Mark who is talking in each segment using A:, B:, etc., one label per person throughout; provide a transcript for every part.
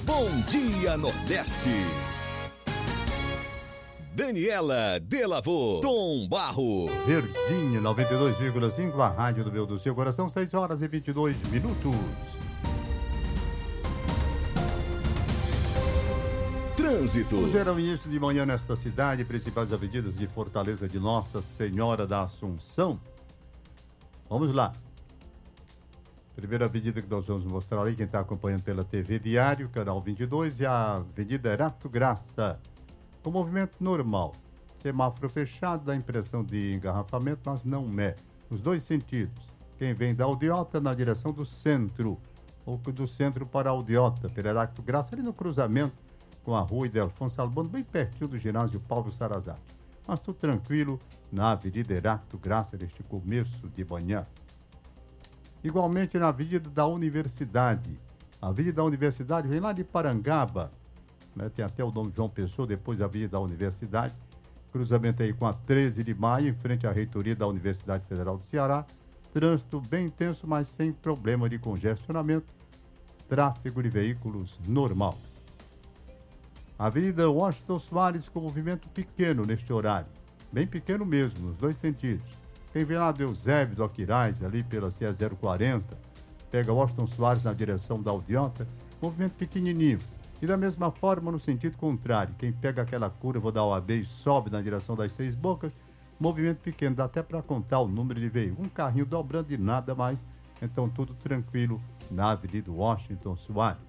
A: Bom Dia Nordeste. Daniela Delavô, Tom Barro.
B: Verdinho 92,5, a rádio do meu do seu coração, 6h22.
A: Trânsito.
B: Vamos ver o início de manhã nesta cidade, principais avenidas de Fortaleza de Nossa Senhora da Assunção. Vamos lá. Primeira avenida que nós vamos mostrar aí, quem está acompanhando pela TV Diário, canal 22, é a Avenida Erato Graça, com movimento normal. Semáforo fechado, dá impressão de engarrafamento, mas não é. Nos dois sentidos. Quem vem da Aldeota na direção do centro, ou do centro para a Aldeota, pela Erato Graça, ali no cruzamento com a rua Idelfonso Albano, bem pertinho do ginásio Paulo Sarazate. Mas tudo tranquilo na Avenida Erato Graça, neste começo de manhã. Igualmente na Avenida da Universidade. A Avenida da Universidade vem lá de Parangaba, né? Tem até o nome João Pessoa, depois a Avenida da Universidade. Cruzamento aí com a 13 de maio, em frente à reitoria da Universidade Federal do Ceará. Trânsito bem intenso, mas sem problema de congestionamento. Tráfego de veículos normal. Avenida Washington Soares com movimento pequeno neste horário. Bem pequeno mesmo, nos dois sentidos. Quem vem lá do Eusébio, do Aquiraz, ali pela CE 040, pega Washington Soares na direção da Aldeota, movimento pequenininho. E da mesma forma, no sentido contrário, quem pega aquela curva da OAB e sobe na direção das Seis Bocas, movimento pequeno, dá até para contar o número de veículos. Um carrinho dobrando e nada mais, então tudo tranquilo na Avenida Washington Soares.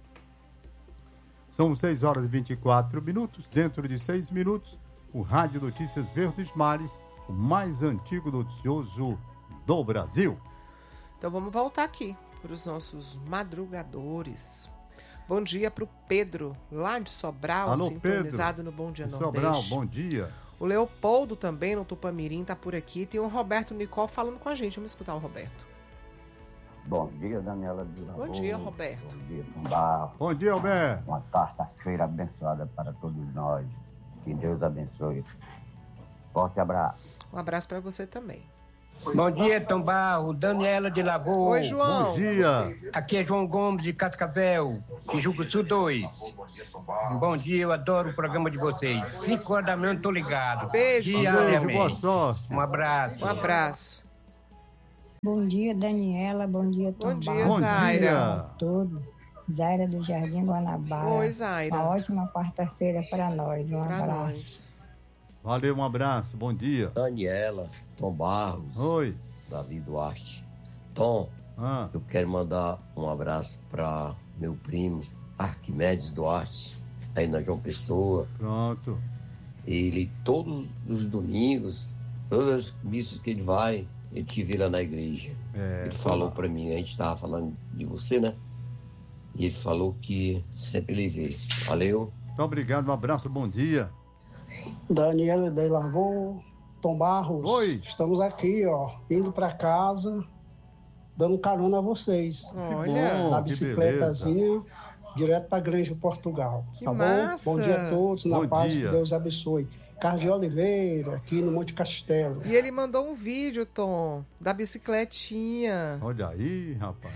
B: São 6h24, dentro de 6 minutos, o Rádio Notícias Verdes Mares, o mais antigo noticioso do Brasil.
C: Então vamos voltar aqui para os nossos madrugadores. Bom dia para o Pedro, lá de Sobral,
B: alô,
C: sintonizado
B: Pedro,
C: no Bom Dia
B: Sobral,
C: Nordeste.
B: bom dia.
C: O Leopoldo também, no Tupamirim, está por aqui. Tem o Roberto Nicol falando com a gente. Vamos escutar o Roberto.
D: Bom dia, Daniela.
C: Bom dia, Roberto.
D: Bom dia, Tom Barro.
B: Bom dia, Alberto.
D: Uma quarta-feira abençoada para todos nós. Que Deus abençoe. Forte abraço.
C: Um abraço para você também.
E: Bom dia, Tom Barro, Daniela de Lagoa.
C: Oi, João.
B: Bom dia.
E: Aqui é João Gomes de Cascavel, Tijuca Sul 2. Bom dia, eu adoro o programa de vocês. 5h da manhã eu tô ligado.
C: Beijo,
E: diariamente.
B: Boa sorte.
E: Um abraço.
C: Um abraço.
F: Bom dia, Daniela. Bom dia, Tom
C: Bom dia,
F: Barro.
B: Bom
C: Zaira.
B: dia.
F: Todo. Zaira do Jardim Guanabara.
C: Oi, Zaira.
F: Uma ótima quarta-feira para nós. Um
C: Pra
F: abraço.
C: nós.
B: Valeu, um abraço, bom dia.
G: Daniela, Tom Barros,
B: Oi.
G: Davi Duarte. Tom, eu quero mandar um abraço para meu primo, Arquimedes Duarte, aí na João Pessoa.
B: Pronto.
G: Ele, todos os domingos, todas as missas que ele vai, ele te vê lá na igreja. Ele falou para mim, a gente estava falando de você, né? E ele falou que sempre ele vê. Valeu.
B: Muito obrigado, um abraço, bom dia.
H: Daniela de Lagoa, Tom Barros.
B: Oi.
H: Estamos aqui, ó, indo para casa, dando carona a vocês.
C: Olha,
H: na
B: que
H: bicicletazinha, direto para Granja, Portugal.
C: Que
H: tá
C: massa.
H: bom? Bom dia a todos, na
B: Bom
H: paz,
B: dia.
H: que Deus abençoe. Carlos de Oliveira, aqui no Monte Castelo.
C: E ele mandou um vídeo, Tom, da bicicletinha.
B: Olha aí, rapaz.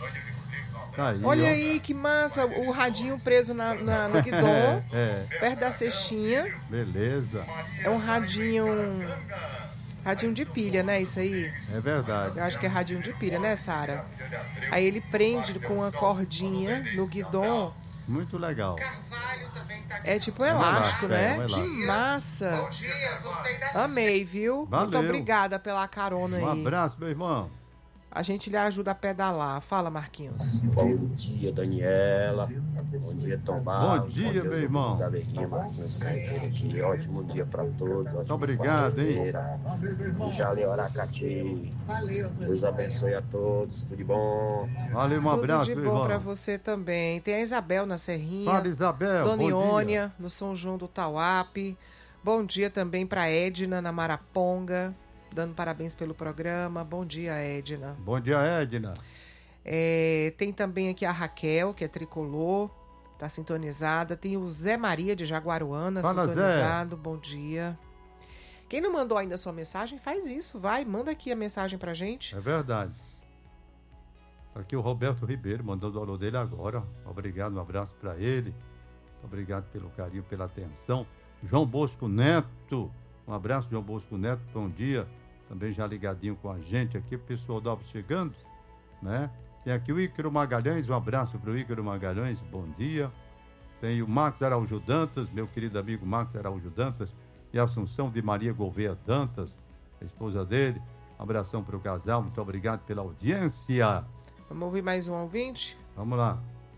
B: Tá aí,
C: Olha
B: ó.
C: aí, que massa. O radinho preso no guidon, perto da cestinha.
B: Beleza.
C: É um radinho de pilha, né, isso aí?
B: É verdade.
C: Eu acho que é radinho de pilha, né, Sara? Aí ele prende com uma cordinha no guidon.
B: Muito legal.
C: É tipo um elástico, né?
B: um elástico.
C: Que massa. Amei, viu?
B: Valeu.
C: Muito obrigada pela carona aí.
B: Um abraço, meu irmão.
C: A gente lhe ajuda a pedalar. Fala, Marquinhos.
G: Bom dia, Daniela. Bom dia, Tom Barros.
B: Bom dia, meu irmão.
G: Da Verdinha, Marquinhos Carreiro aqui. Ótimo dia para todos.
B: Muito obrigado, hein?
G: Jale Aracati. Deus abençoe a todos. Tudo de bom.
B: Valeu, um abraço,
C: Tudo de
B: meu
C: bom
B: irmão.
C: pra você também. Tem a Isabel na Serrinha.
B: Fala, Isabel.
C: Dona
B: bom dia.
C: Iônia, no São João do Tauape. Bom dia também pra Edna, na Maraponga. Dando parabéns pelo programa. Bom dia, Edna.
B: Bom dia, Edna.
C: Tem também aqui a Raquel, que é tricolor. Tá sintonizada. Tem o Zé Maria de Jaguaruana,
B: Fala,
C: sintonizado. Bom dia. Quem não mandou ainda sua mensagem, faz isso, vai. Manda aqui a mensagem pra gente.
B: É verdade. Aqui o Roberto Ribeiro, mandando o alô dele agora. Obrigado, um abraço para ele. Obrigado pelo carinho, pela atenção. João Bosco Neto, um abraço, João Bosco Neto, bom dia. Também já ligadinho com a gente aqui, o pessoal da Alves chegando, né? Tem aqui o Ícaro Magalhães, um abraço para o Ícaro Magalhães, bom dia. Tem o Max Araújo Dantas, meu querido amigo Max Araújo Dantas, e a Assunção de Maria Gouveia Dantas, a esposa dele. Um abração para o casal, muito obrigado pela audiência.
C: Vamos ouvir mais um ouvinte?
B: Vamos lá.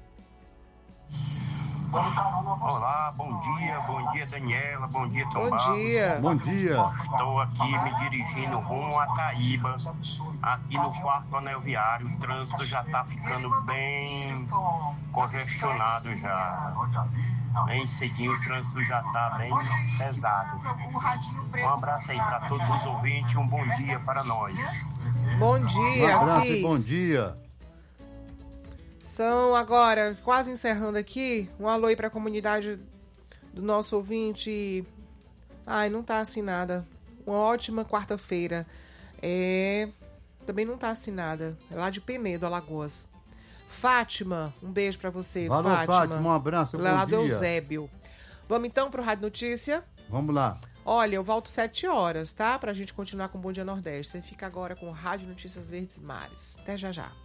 I: Olá, bom dia Daniela, bom dia Tom Barros.
C: Bom dia.
B: Bom dia.
I: Estou aqui me dirigindo rumo a Caíba, aqui no 4º anel viário. O trânsito já está ficando bem congestionado já. Bem cedinho o trânsito já está bem pesado. Um abraço aí para todos os ouvintes, um bom dia para nós.
C: Bom dia,
B: Um abraço
C: Cis.
B: e bom dia.
C: São agora, quase encerrando aqui, um alô aí para a comunidade do nosso ouvinte. Ai, não tá assinada. Uma ótima quarta-feira. Também não tá assinada. É lá de Penedo, Alagoas. Fátima, um beijo para você,
B: Valeu, Fátima, um abraço, bom
C: lá do
B: dia.
C: Eusébio. Vamos então pro Rádio Notícia?
B: Vamos lá.
C: Olha, eu volto 7 horas, tá? Pra gente continuar com o Bom Dia Nordeste. Você fica agora com o Rádio Notícias Verdes Mares. Até já já.